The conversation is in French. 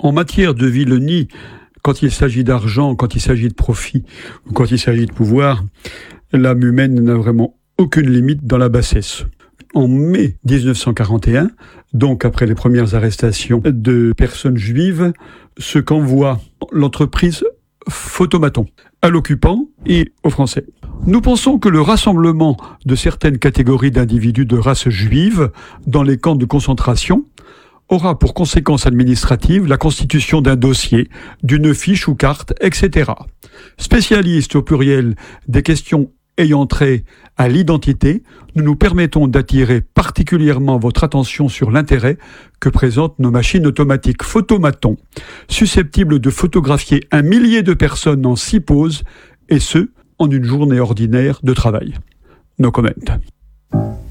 En matière de vilenie, quand il s'agit d'argent, quand il s'agit de profit, ou quand il s'agit de pouvoir, l'âme humaine n'a vraiment aucune limite dans la bassesse. En mai 1941, donc après les premières arrestations de personnes juives, ce qu'envoie l'entreprise Photomaton à l'occupant et aux Français. Nous pensons que le rassemblement de certaines catégories d'individus de race juive dans les camps de concentration aura pour conséquence administrative la constitution d'un dossier, d'une fiche ou carte, etc. Spécialistes au pluriel des questions ayant trait à l'identité, nous nous permettons d'attirer particulièrement votre attention sur l'intérêt que présentent nos machines automatiques Photomaton, susceptibles de photographier 1 millier de personnes en 6 poses, et ce, en une journée ordinaire de travail. No comment.